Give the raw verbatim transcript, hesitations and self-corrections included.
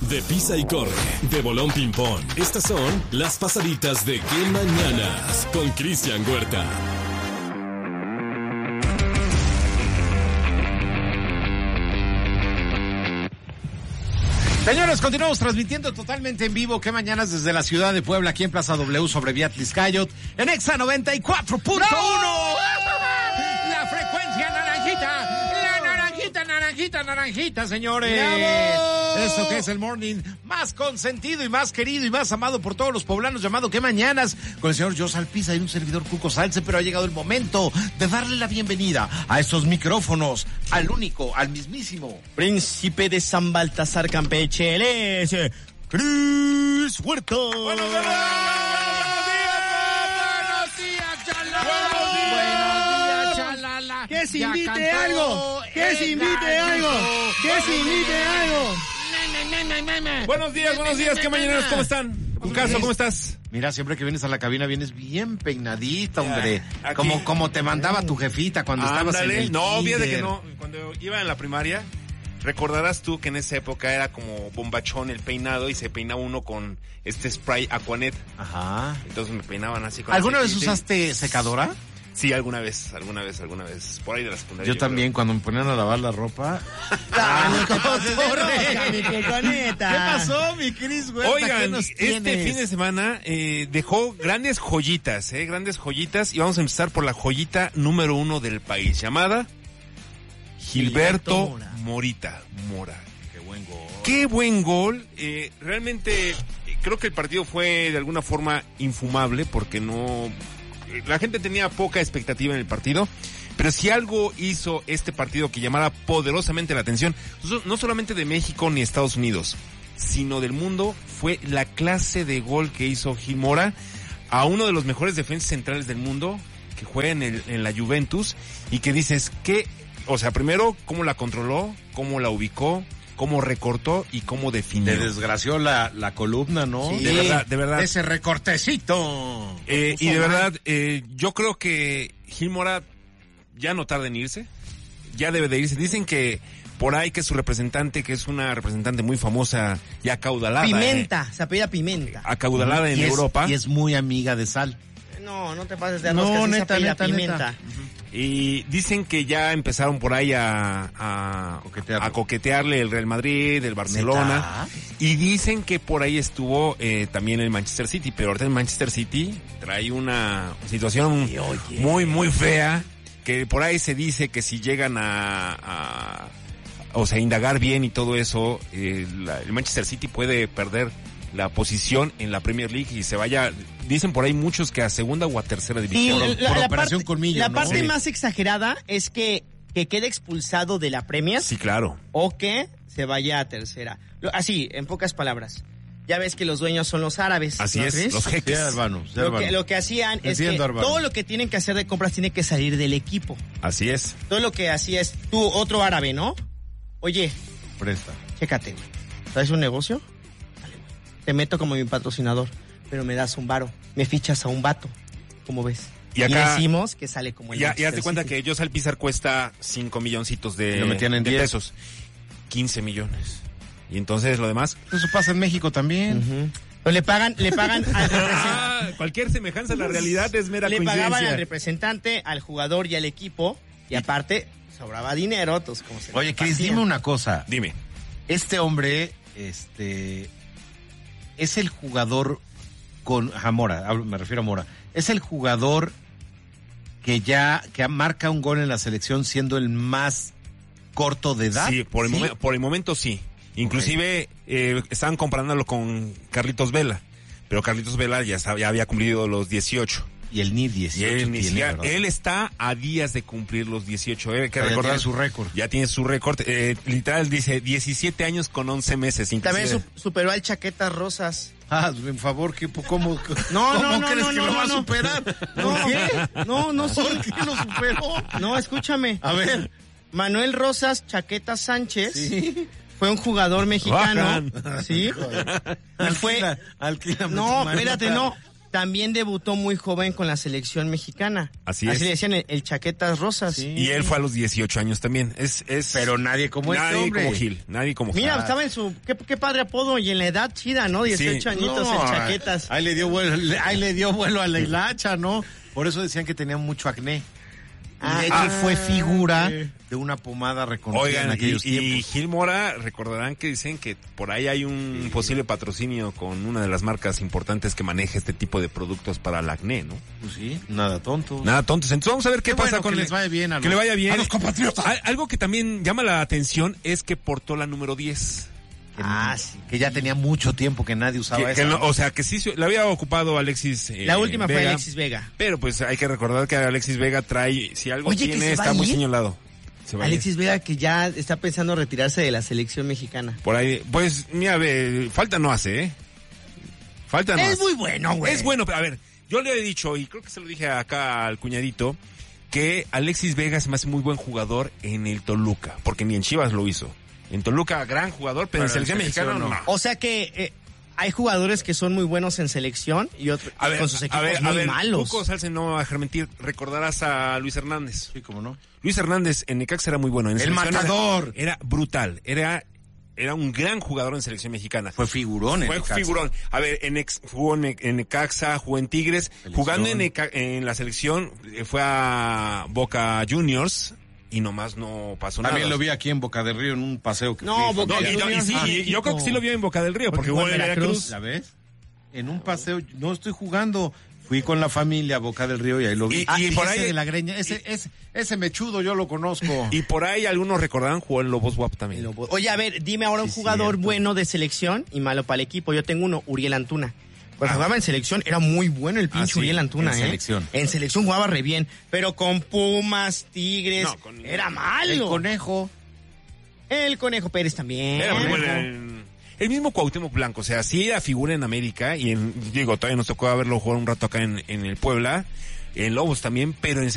De Pisa y Corre, de Bolón Ping Pong. Estas son las pasaditas de Qué Mañanas con Cristian Huerta. Señores, continuamos transmitiendo totalmente en vivo Qué Mañanas desde la ciudad de Puebla, aquí en Plaza W sobre Beatriz Cayot, en Exa noventa y cuatro punto uno. La frecuencia naranjita, la naranjita, naranjita, naranjita, señores. ¡Bravo! Eso que es el morning más consentido y más querido y más amado por todos los poblanos, llamado Qué Mañanas, con el señor Jos Alpiza y un servidor Cuco Salce, pero ha llegado el momento de darle la bienvenida a estos micrófonos, al único, al mismísimo príncipe de San Baltasar Campeche, él es Cris Huerta. ¡Buenos días! ¡Buenos días, chalala! ¡Buenos días, chalala! ¡Que se invite algo! ¡Que se invite algo! ¡Que se invite algo! Buenos días, buenos días, ¿qué mañaneros? ¿Cómo están? Cucaso, ¿cómo estás? Mira, siempre que vienes a la cabina vienes bien peinadita, hombre. Aquí. Como, como te mandaba tu jefita cuando Ándale. estabas en el No, fíjate kinder. que no. Cuando iba en la primaria, recordarás tú que en esa época era como bombachón el peinado y se peinaba uno con este spray Aquanet. Ajá. Entonces me peinaban así con ¿Alguna vez aceite. usaste secadora? Sí, alguna vez, alguna vez, alguna vez. Por ahí de la secundaria. Yo también, cuando me ponían a lavar la ropa. ¡Ah, no te pases de rosca, mi coconeta! ¿Qué pasó, mi Cris Huerta? ¿Qué Oigan, nos este tienes? fin de semana eh, dejó grandes joyitas, eh, grandes joyitas. Y vamos a empezar por la joyita número uno del país, llamada Gilberto, Gilberto Mora. Morita Mora. Qué buen gol. Qué buen gol. Eh, realmente eh, creo que el partido fue de alguna forma infumable porque no... La gente tenía poca expectativa en el partido, pero si algo hizo este partido que llamara poderosamente la atención, no solamente de México ni Estados Unidos, sino del mundo, fue la clase de gol que hizo Gil Mora a uno de los mejores defensas centrales del mundo, que juega en, el, en la Juventus, y que dices que, o sea, primero, cómo la controló, cómo la ubicó, cómo recortó y cómo definió. Te desgració la, la columna, ¿no? Sí, de verdad, de verdad. Ese recortecito. Eh, y de verdad, eh, yo creo que Gil Mora ya no tarda en irse, ya debe de irse. Dicen que por ahí que su representante, que es una representante muy famosa, ya acaudalada. Pimenta, eh, se apellida Pimenta. acaudalada en Y es- Europa. Y es muy amiga de Sal. No, no te pases de No, rosca, sí se neta, apellida neta, Pimenta. neta. Y dicen que ya empezaron por ahí a, a, Coquetearlo. a coquetearle el Real Madrid, el Barcelona. ¿Neta? Y dicen que por ahí estuvo eh, también el Manchester City, pero ahorita el Manchester City trae una situación Oye, oye. muy, muy fea, que por ahí se dice que si llegan a, a o sea, indagar bien y todo eso, eh, la- el Manchester City puede perder la posición en la Premier League y se vaya, dicen por ahí muchos que a segunda o a tercera Sí, división. Por- por Operación Colmillo, la ¿no? parte Sí. más exagerada es que, que quede expulsado de la Premier Sí, claro. o que se vaya a tercera. Lo- Así, en pocas palabras. Ya ves que los dueños son los árabes. Así ¿no, es, Chris? los Sí, jeques. hermano. sí, Lo hermano. que, lo que hacían es Entiendo, que hermano. todo lo que tienen que hacer de compras tiene que salir del equipo. Así es. Todo lo que hacía es tú, otro árabe, ¿no? Oye, Presta. chécate, güey. ¿Sabes un negocio? Dale, güey. Te meto como mi patrocinador, pero me das un varo. Me fichas a un vato. ¿Cómo ves? Y acá- decimos que sale como el Ya, ya Manchester te cuenta City. que Jos Alpizar cuesta cinco milloncitos de, Lo metían en de diez. pesos. quince millones. Y entonces lo demás. Eso pasa en México también. Ujú. Pero le pagan, le pagan al representante. Ah, cualquier semejanza a la realidad es mera Le pagaban al coincidencia. representante, al jugador y al equipo. Y aparte, sobraba dinero. Entonces, como se Oye, Cris, repartían. dime una cosa. Dime. Este hombre, este, es el jugador con, a Mora, hablo- me refiero a Mora, es el jugador que ya, que marca un gol en la selección siendo el más corto de edad. Sí, por el, ¿Sí? momen- por el momento sí. Inclusive eh, estaban comparándolo con Carlitos Vela. Pero Carlitos Vela ya, sab- ya había cumplido los dieciocho. Y el N I Y dieciocho él, ni tiene, siquiera- ¿verdad? él está a días de cumplir los dieciocho. Eh, hay que Ya recordar tiene su récord. Ya tiene su récord. Eh, literal dice diecisiete años con once meses. También inclusive. su- superó al Chaquetas Rosas. Ah, en favor, ¿qué, ¿cómo, No, ¿cómo no, no, crees no, que no, lo no, va a no. superar? No, ¿Por qué? No, no, sí. ¿Por qué lo superó? No, escúchame. A ver. Manuel Rosas Chaqueta Sánchez Sí. fue un jugador mexicano. Bajan. ¿Sí? Y fue. Alquila, alquila No, tu espérate, manita. no. también debutó muy joven con la selección mexicana. Así Así es. le decían el, el Chaquetas Rosas. Sí. Y él fue a los dieciocho años también. Es, es Pero nadie como este nadie hombre. como Gil, nadie como Gil. Mira, estaba en su... Qué, qué padre apodo y en la edad chida, ¿no? dieciocho Sí. añitos, No, el Chaquetas. Ahí le dio vuelo, le- ahí le dio vuelo a la hilacha, ¿no? Por eso decían que tenía mucho acné. Y de hecho Ah, fue figura eh. de una pomada reconocida en Oigan, y, aquellos y tiempos. Gil Mora, recordarán que dicen que por ahí hay un posible patrocinio con una de las marcas importantes que maneja este tipo de productos para el acné, ¿no? Pues sí, nada tonto. Nada tontos. Entonces vamos a ver qué, Qué pasa bueno con que le- les vaya bien a que los- le vaya bien. a los compatriotas. Al- Algo que también llama la atención es que portó la número diez. Ah, sí. Que ya tenía mucho tiempo que nadie usaba Que- esa. que no- o sea, que sí se- la había ocupado Alexis eh, La última fue Vega, Alexis Vega. Pero pues hay que recordar que Alexis Vega trae, si algo Oye, que tiene, se va está a muy ir. señalado. Se va a ir. Alexis Vega que ya está pensando retirarse de la selección mexicana. Por ahí, pues, mira, ve, falta no hace, ¿eh? Falta no Es hace. muy bueno, güey. Es bueno, pero a ver, yo le he dicho, y creo que se lo dije acá al cuñadito, que Alexis Vega se me hace muy buen jugador en el Toluca, porque ni en Chivas lo hizo. En Toluca, gran jugador, pero, Pero en selección en selección mexicana no. no. O sea que eh, hay jugadores que son muy buenos en selección y otros A ver, con sus equipos a ver, muy a ver, malos. Cuco Salce no va a dejar mentir, recordarás a Luis Hernández. Sí, cómo no. Luis Hernández en Necaxa era muy bueno. En El selección era- matador. Era, brutal, era, era un gran jugador en selección mexicana. Fue figurón. en Fue Necaxa. figurón. A ver, en ex, jugó en, en Necaxa, jugó en Tigres, Selección. jugando en, Neca- en la selección, eh, fue a Boca Juniors y nomás no pasó nada. También lo vi aquí en Boca del Río en un paseo que No, fui. Boca No, del y, no, y Juniors, sí, ah, y yo creo que sí lo vio en Boca del Río, porque jugó en Veracruz. ¿La ves? En un paseo, no estoy jugando, fui con la familia a Boca del Río y ahí lo vi. Y- Ah, y por ese ahí- de la greña, ese, ese, ese mechudo yo lo conozco. Y por ahí algunos recordarán jugó en Lobos W A P también. Oye, a ver, dime ahora un Sí, jugador cierto. bueno de selección y malo para el equipo. Yo tengo uno, Uriel Antuna. Cuando Ah. jugaba en selección era muy bueno el pinche Ah, sí, Uriel Antuna, en ¿eh? selección. En selección jugaba re bien, pero con Pumas, Tigres, No, con- era malo. El conejo. El Conejo Pérez también. Era muy bueno en- El mismo Cuauhtémoc Blanco, o sea, sí era figura en América y en, digo, todavía nos tocó verlo jugar un rato acá en, en el Puebla, en Lobos también, pero en